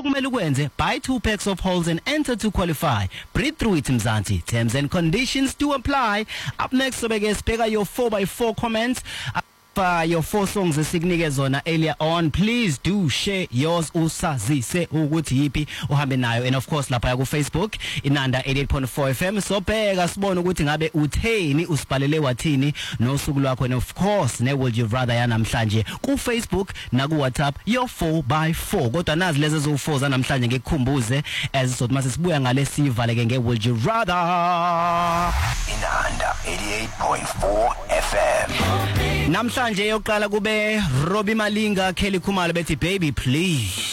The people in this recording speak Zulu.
okumele ukwenze, buy 2 packs of Halls and enter to qualify. Breathe through it Mzansi. Terms and conditions do apply. Up next sobeke sibheka your 4x4 comments. Your 4 songs esikunike zona earlier on. Please do share yours usazise ukuthi yipi uhambe nayo, and of course lapha ku Facebook Inanda 88.4 FM. So bheka sibone ukuthi ngabe utheni usibhalele wathini nosuku lwakho, and of course ne would you rather yanamhlanje ku Facebook na ku WhatsApp your 4x4. Kodwa nazi lezi zo4 zanamhlanje ngikukhumbuze as sothi mase sibuya ngale sivaleke nge would you rather. Inanda 88.4 FM. Namhlanje yokuqala kube Robbie Malinga, Kelly Khumalo bethi baby please.